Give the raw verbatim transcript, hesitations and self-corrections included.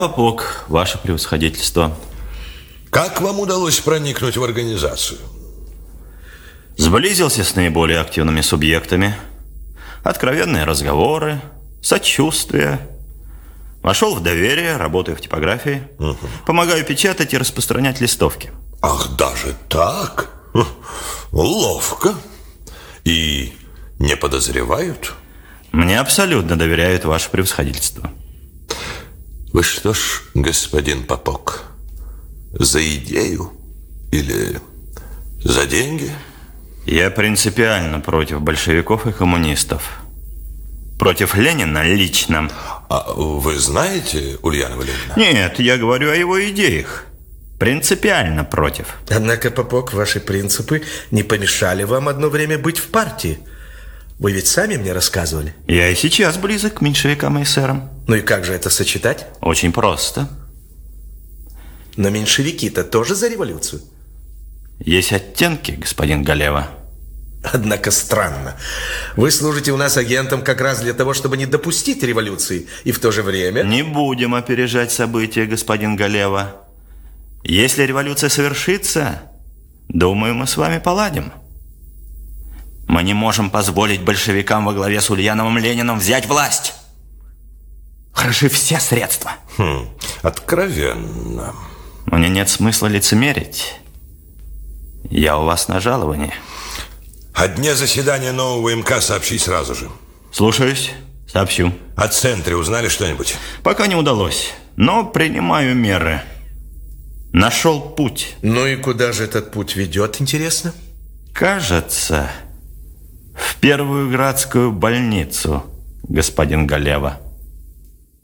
Попок, ваше превосходительство. Как вам удалось проникнуть в организацию? Сблизился с наиболее активными субъектами. Откровенные разговоры, сочувствие. Вошел в доверие, работаю в типографии. Угу. Помогаю печатать и распространять листовки. Ах, даже так? Ловко. И не подозревают? Мне абсолютно доверяют ваше превосходительство. Вы что ж, господин Попок, за идею или за деньги? Я принципиально против большевиков и коммунистов. Против Ленина лично. А вы знаете Ульянова Ленина? Нет, я говорю о его идеях. Принципиально против. Однако, Попок, ваши принципы не помешали вам одно время быть в партии. Вы ведь сами мне рассказывали. Я и сейчас близок к меньшевикам и эсерам. Ну и как же это сочетать? Очень просто. Но меньшевики-то тоже за революцию. Есть оттенки, господин Галева. Однако странно. Вы служите у нас агентом как раз для того, чтобы не допустить революции. И в то же время... Не будем опережать события, господин Галева. Если революция совершится, думаю, мы с вами поладим. Мы не можем позволить большевикам во главе с Ульяновым Лениным взять власть. Хороши все средства. Хм, откровенно. Мне нет смысла лицемерить. Я у вас на жаловании. О дне заседания нового МК сообщи сразу же. Слушаюсь, сообщу. О центре узнали что-нибудь? Пока не удалось, но принимаю меры. Нашел путь. Ну и куда же этот путь ведет, интересно? Кажется, в первую градскую больницу, господин Галева.